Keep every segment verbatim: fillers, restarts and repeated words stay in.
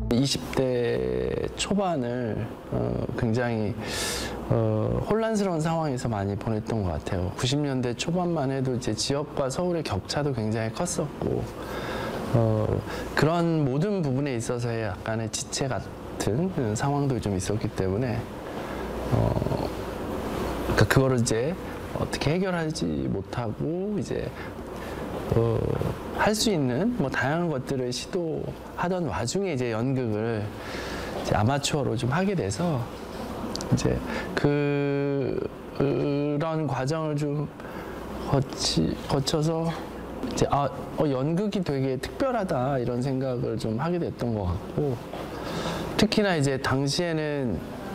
이십 대 초반을 어, 굉장히 어, 혼란스러운 상황에서 많이 보냈던 것 같아요. 구십 년대 초반만 해도 이제 지역과 서울의 격차도 굉장히 컸었고, 어, 그런 모든 부분에 있어서의 약간의 지체 같은 상황도 좀 있었기 때문에, 어, 그러니까 그거를 이제 어떻게 해결하지 못하고 이제 어, 할 수 있는 뭐 다양한 것들을 시도하던 와중에 이제 연극을 이제 아마추어로 좀 하게 돼서 이제 그 그런 과정을 좀 거치, 거쳐서 이제 아, 어, 연극이 되게 특별하다 이런 생각을 좀 하게 됐던 것 같고, 특히나 이제 당시에는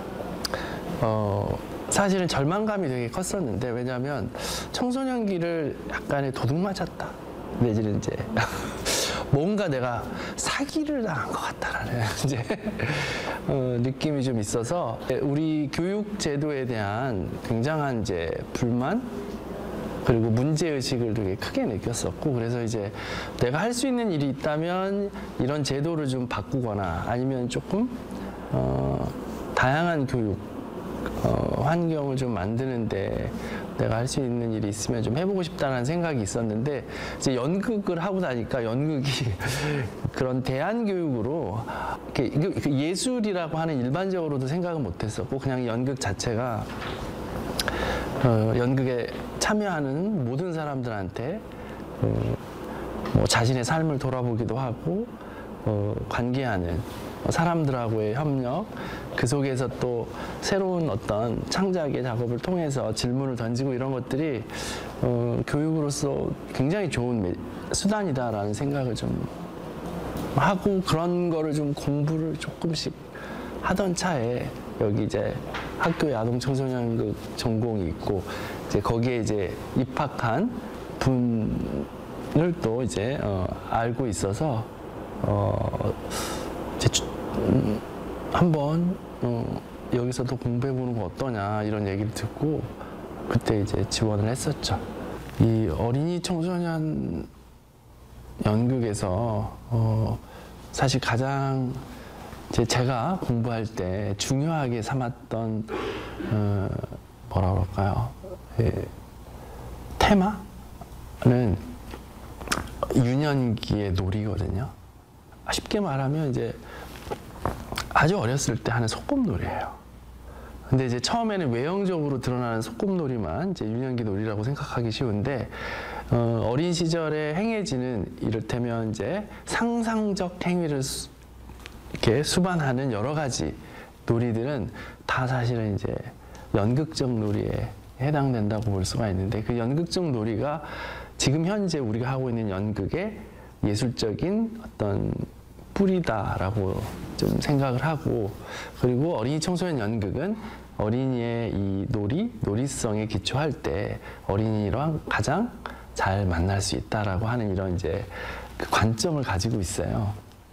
어, 사실은 절망감이 되게 컸었는데, 왜냐하면 청소년기를 약간의 도둑 맞았다 내지는 이제 뭔가 내가 사기를 당한 것 같다라는 이제 어, 느낌이 좀 있어서 우리 교육 제도에 대한 굉장한 이제 불만 그리고 문제 의식을 되게 크게 느꼈었고, 그래서 이제 내가 할 수 있는 일이 있다면 이런 제도를 좀 바꾸거나 아니면 조금 어, 다양한 교육 어, 환경을 좀 만드는데 내가 할 수 있는 일이 있으면 좀 해보고 싶다는 생각이 있었는데, 이제 연극을 하고 나니까 연극이 그런 대안교육으로 이렇게 예술이라고 하는 일반적으로도 생각은 못했었고, 그냥 연극 자체가 어, 연극에 참여하는 모든 사람들한테 어, 뭐 자신의 삶을 돌아보기도 하고 어, 관계하는 사람들하고의 협력, 그 속에서 또 새로운 어떤 창작의 작업을 통해서 질문을 던지고 이런 것들이 어, 교육으로서 굉장히 좋은 수단이다라는 생각을 좀 하고, 그런 거를 좀 공부를 조금씩 하던 차에 여기 이제 학교에 아동청소년극 전공이 있고, 이제 거기에 이제 입학한 분을 또 이제 어, 알고 있어서 어, 이제 주, 음, 한번 어, 여기서도 공부해보는 거 어떠냐 이런 얘기를 듣고 그때 이제 지원을 했었죠. 이 어린이 청소년 연극에서 어, 사실 가장 제, 제가 공부할 때 중요하게 삼았던 어, 뭐라 그럴까요? 예, 테마는 유년기의 놀이거든요. 쉽게 말하면 이제 아주 어렸을 때 하는 소꿉놀이예요. 근데 이제 처음에는 외형적으로 드러나는 소꿉놀이만 이제 유년기 놀이라고 생각하기 쉬운데, 어, 어린 시절에 행해지는 이를테면 이제 상상적 행위를 수, 이렇게 수반하는 여러 가지 놀이들은 다 사실은 이제 연극적 놀이에 해당된다고 볼 수가 있는데, 그 연극적 놀이가 지금 현재 우리가 하고 있는 연극의 예술적인 어떤 뿌리다라고 좀 생각을 하고, 그리고 어린이 청소년 연극은 어린이의 이 놀이, 놀이성에 기초할 때 어린이랑 가장 잘 만날 수 있다라고 하는 이런 이제 그 관점을 가지고 있어요.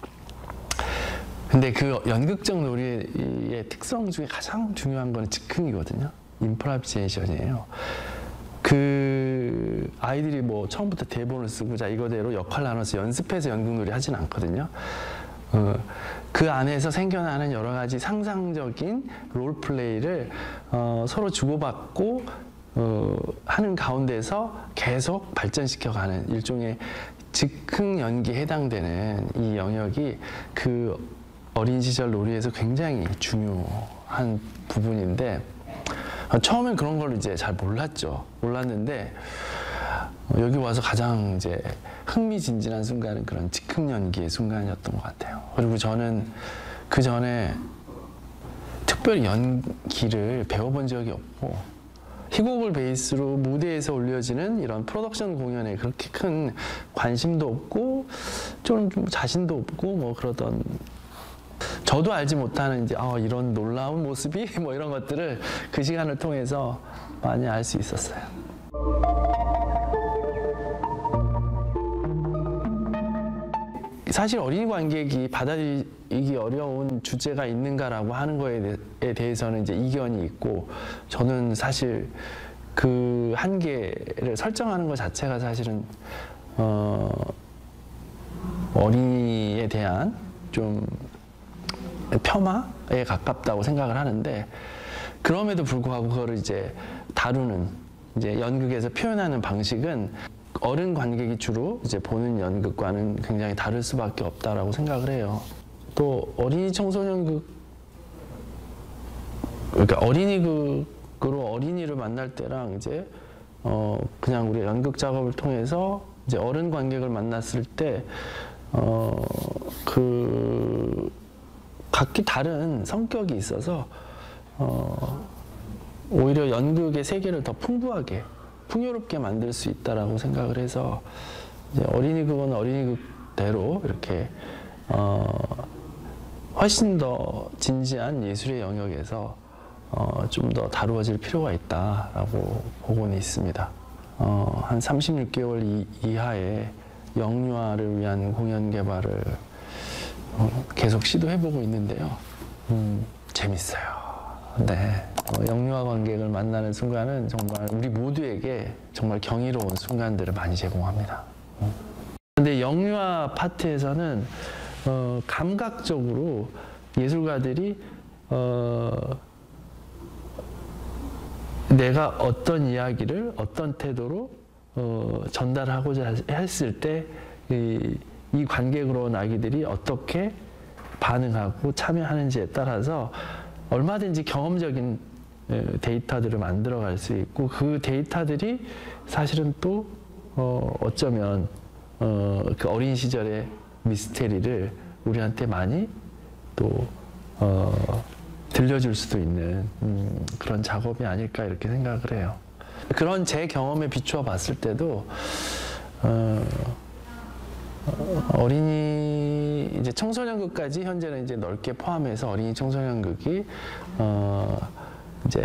근데 그 연극적 놀이의 특성 중에 가장 중요한 건 즉흥이거든요. 임프로비제이션이에요. 그 아이들이 뭐 처음부터 대본을 쓰고 자 이거대로 역할 나눠서 연습해서 연극놀이 하진 않거든요. 어, 그 안에서 생겨나는 여러 가지 상상적인 롤플레이를 어, 서로 주고받고 어, 하는 가운데서 계속 발전시켜가는 일종의 즉흥 연기에 해당되는 이 영역이 그 어린 시절 놀이에서 굉장히 중요한 부분인데, 어, 처음엔 그런 걸 이제 잘 몰랐죠. 몰랐는데 어, 여기 와서 가장 이제 흥미진진한 순간은 그런 즉흥 연기의 순간이었던 것 같아요. 그리고 저는 그 전에 특별히 연기를 배워본 적이 없고, 희곡을 베이스로 무대에서 올려지는 이런 프로덕션 공연에 그렇게 큰 관심도 없고 좀, 좀 자신도 없고 뭐 그러던, 저도 알지 못하는 이제 어, 이런 놀라운 모습이 뭐 이런 것들을 그 시간을 통해서 많이 알 수 있었어요. 사실 어린이 관객이 받아들이기 어려운 주제가 있는가라고 하는 거에 대해서는 이제 이견이 있고, 저는 사실 그 한계를 설정하는 것 자체가 사실은 어, 어린이에 대한 좀 폄하에 가깝다고 생각을 하는데, 그럼에도 불구하고 그거를 이제 다루는, 이제 연극에서 표현하는 방식은 어른 관객이 주로 이제 보는 연극과는 굉장히 다를 수밖에 없다라고 생각을 해요. 또 어린이 청소년극, 그러니까 어린이극으로 어린이를 만날 때랑 이제 어 그냥 우리 연극 작업을 통해서 이제 어른 관객을 만났을 때 어 그 각기 다른 성격이 있어서 어 오히려 연극의 세계를 더 풍부하게, 풍요롭게 만들 수 있다라고 생각을 해서 이제 어린이극은 어린이극대로 이렇게 어 훨씬 더 진지한 예술의 영역에서 어 좀 더 다루어질 필요가 있다라고 보고는 있습니다. 어 한 삼십육 개월 이, 이하의 영유아를 위한 공연 개발을 어 계속 시도해보고 있는데요. 음, 재밌어요. 네, 어, 영유아 관객을 만나는 순간은 정말 우리 모두에게 정말 경이로운 순간들을 많이 제공합니다. 그런데 음. 영유아 파트에서는 어, 감각적으로 예술가들이 어, 내가 어떤 이야기를 어떤 태도로 어, 전달하고자 했을 때 이, 이 관객으로 온 아기들이 어떻게 반응하고 참여하는지에 따라서 얼마든지 경험적인 데이터들을 만들어갈 수 있고, 그 데이터들이 사실은 또 어, 어쩌면 어, 그 어린 시절의 미스테리를 우리한테 많이 또 어, 들려줄 수도 있는 음, 그런 작업이 아닐까 이렇게 생각을 해요. 그런 제 경험에 비추어 봤을 때도 어, 어린이 이제 청소년극까지 현재는 이제 넓게 포함해서 어린이 청소년극이 어, 이제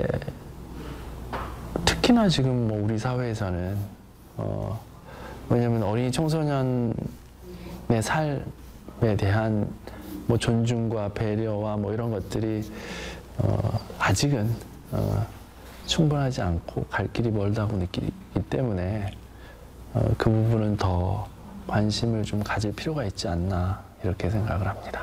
특히나 지금 뭐 우리 사회에서는 어, 왜냐하면 어린이 청소년의 삶에 대한 뭐 존중과 배려와 뭐 이런 것들이 어, 아직은 어, 충분하지 않고 갈 길이 멀다고 느끼기 때문에 어, 그 부분은 더 관심을 좀 가질 필요가 있지 않나 이렇게 생각을 합니다.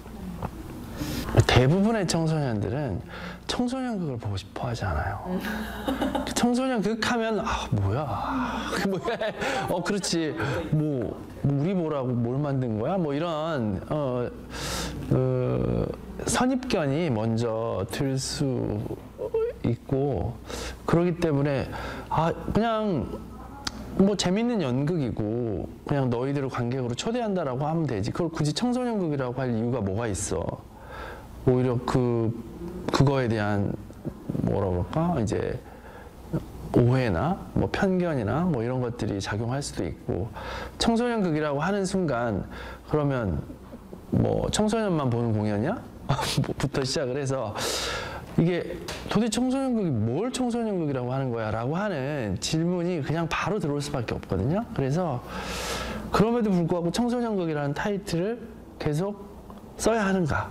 대부분의 청소년들은 청소년극을 보고 싶어 하지 않아요. 청소년극 하면 아 뭐야 그 뭐야 어 그렇지 뭐 우리 뭐라고 뭘 만든 거야 뭐 이런 어, 그 선입견이 먼저 들 수 있고, 그러기 때문에 아 그냥 뭐 재밌는 연극이고 그냥 너희들을 관객으로 초대한다라고 하면 되지, 그걸 굳이 청소년극이라고 할 이유가 뭐가 있어. 오히려 그 그거에 대한 뭐라 그럴까 이제 오해나 뭐 편견이나 뭐 이런 것들이 작용할 수도 있고, 청소년극이라고 하는 순간 그러면 뭐 청소년만 보는 공연이야? 부터 시작을 해서 이게 도대체 청소년극이 뭘 청소년극이라고 하는 거야? 라고 하는 질문이 그냥 바로 들어올 수밖에 없거든요. 그래서 그럼에도 불구하고 청소년극이라는 타이틀을 계속 써야 하는가?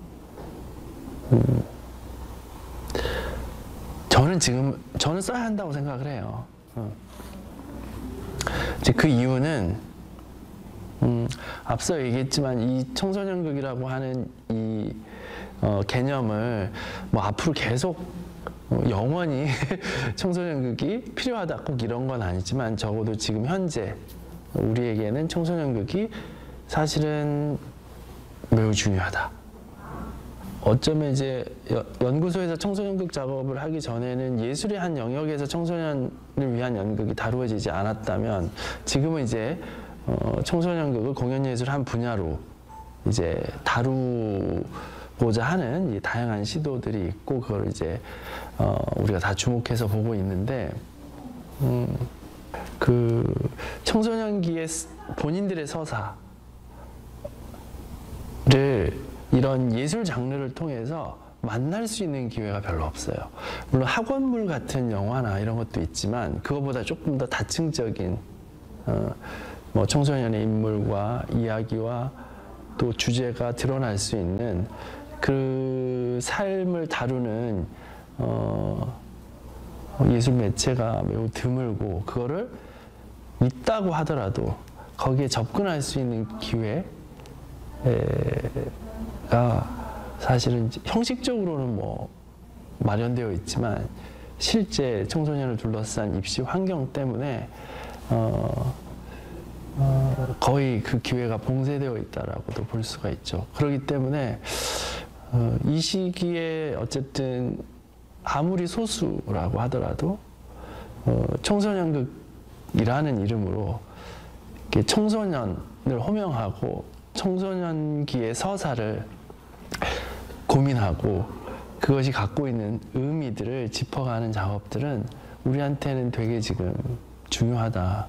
음, 저는 지금 저는 써야 한다고 생각을 해요. 어. 이제 그 이유는 음, 앞서 얘기했지만 이 청소년극이라고 하는 이 어, 개념을 뭐 앞으로 계속 어, 영원히 청소년극이 필요하다 꼭 이런 건 아니지만, 적어도 지금 현재 우리에게는 청소년극이 사실은 매우 중요하다. 어쩌면 이제 연구소에서 청소년극 작업을 하기 전에는 예술의 한 영역에서 청소년을 위한 연극이 다루어지지 않았다면, 지금은 이제 어, 청소년극을 공연예술 한 분야로 이제 다루고자 하는 이 다양한 시도들이 있고, 그걸 이제 어, 우리가 다 주목해서 보고 있는데, 음, 그 청소년기의 본인들의 서사를 이런 예술 장르를 통해서 만날 수 있는 기회가 별로 없어요. 물론 학원물 같은 영화나 이런 것도 있지만, 그거보다 조금 더 다층적인 어, 뭐 청소년의 인물과 이야기와 또 주제가 드러날 수 있는 그 삶을 다루는 어, 예술 매체가 매우 드물고, 그거를 있다고 하더라도 거기에 접근할 수 있는 기회가 사실은 이제 형식적으로는 뭐 마련되어 있지만 실제 청소년을 둘러싼 입시 환경 때문에 어, 어, 거의 그 기회가 봉쇄되어 있다라고도 볼 수가 있죠. 그렇기 때문에 어, 이 시기에 어쨌든 아무리 소수라고 하더라도 어, 청소년극이라는 이름으로 이렇게 청소년을 호명하고 청소년기의 서사를 고민하고 그것이 갖고 있는 의미들을 짚어가는 작업들은 우리한테는 되게 지금 중요하다.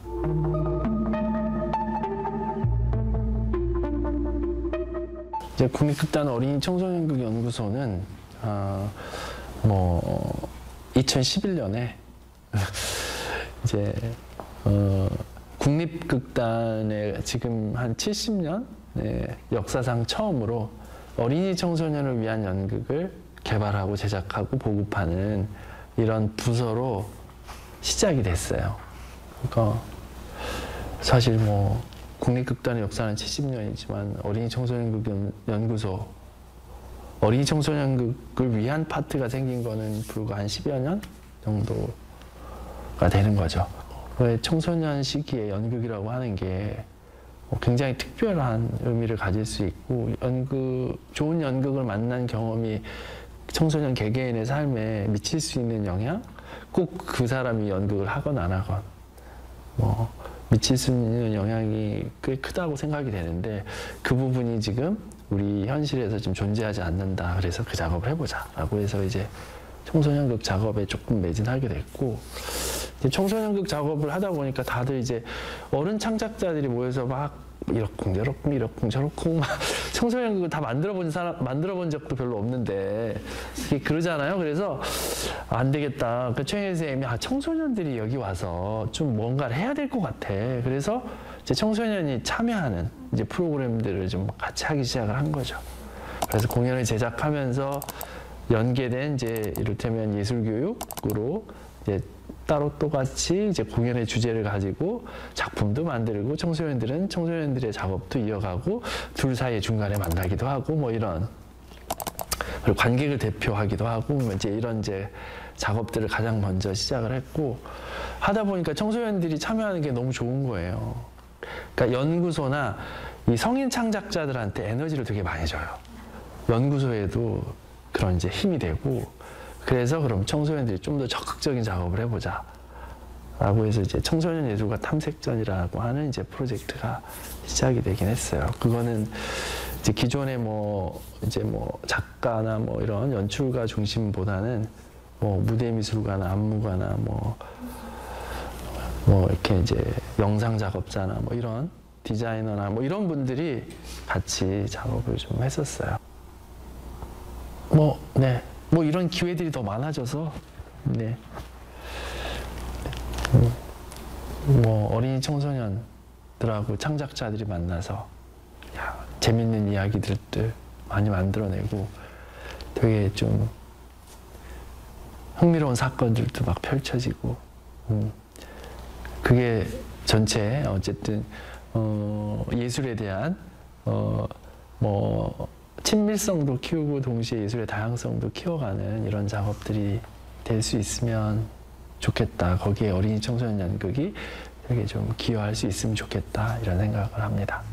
이제 국립극단 어린이 청소년극 연구소는 어, 뭐 이천십일 년에 이제 어, 국립극단의 지금 한 칠십 년 네, 역사상 처음으로 어린이 청소년을 위한 연극을 개발하고 제작하고 보급하는 이런 부서로 시작이 됐어요. 그러니까 사실 뭐 국립극단의 역사는 칠십 년이지만 어린이 청소년극 연구소 어린이 청소년극을 위한 파트가 생긴 거는 불과 한 십여 년 정도가 되는 거죠. 왜 청소년 시기에 연극이라고 하는 게 굉장히 특별한 의미를 가질 수 있고 연극, 좋은 연극을 만난 경험이 청소년 개개인의 삶에 미칠 수 있는 영향? 꼭 그 사람이 연극을 하건 안 하건 뭐 미칠 수 있는 영향이 꽤 크다고 생각이 되는데 그 부분이 지금 우리 현실에서 좀 존재하지 않는다. 그래서 그 작업을 해보자 라고 해서 이제 청소년극 작업에 조금 매진하게 됐고 이제 청소년극 작업을 하다 보니까 다들 이제 어른 창작자들이 모여서 막 이렇쿵 저렇쿵 이렇쿵 저렇쿵 막 청소년극을 다 만들어 본 사람 만들어 본 적도 별로 없는데 그러잖아요. 그래서 안 되겠다. 그 최영애 선생님이 아, 청소년들이 여기 와서 좀 뭔가를 해야 될 것 같아. 그래서 이제 청소년이 참여하는 이제 프로그램들을 좀 같이 하기 시작을 한 거죠. 그래서 공연을 제작하면서 연계된 이제 이를테면 예술교육으로 이제 따로 똑같이 이제 공연의 주제를 가지고 작품도 만들고 청소년들은 청소년들의 작업도 이어가고 둘 사이에 중간에 만나기도 하고 뭐 이런 그리고 관객을 대표하기도 하고 뭐 이제 이런 이제 작업들을 가장 먼저 시작을 했고 하다 보니까 청소년들이 참여하는 게 너무 좋은 거예요. 그러니까 연구소나 이 성인 창작자들한테 에너지를 되게 많이 줘요. 연구소에도 그런 이제 힘이 되고 그래서 그럼 청소년들이 좀 더 적극적인 작업을 해보자 라고 해서 이제 청소년 예술가 탐색전이라고 하는 이제 프로젝트가 시작이 되긴 했어요. 그거는 이제 기존의 뭐 이제 뭐 작가나 뭐 이런 연출가 중심보다는 뭐 무대 미술가나 안무가나 뭐 뭐 이렇게 이제 영상 작업자나 뭐 이런 디자이너나 뭐 이런 분들이 같이 작업을 좀 했었어요. 뭐 네. 뭐 이런 기회들이 더 많아져서 네. 음, 뭐 어린이 청소년들하고 창작자들이 만나서 야, 재밌는 이야기들을 많이 만들어내고 되게 좀 흥미로운 사건들도 막 펼쳐지고 음, 그게 전체 어쨌든 어, 예술에 대한 어, 뭐 친밀성도 키우고 동시에 예술의 다양성도 키워가는 이런 작업들이 될 수 있으면 좋겠다. 거기에 어린이 청소년 연극이 되게 좀 기여할 수 있으면 좋겠다. 이런 생각을 합니다.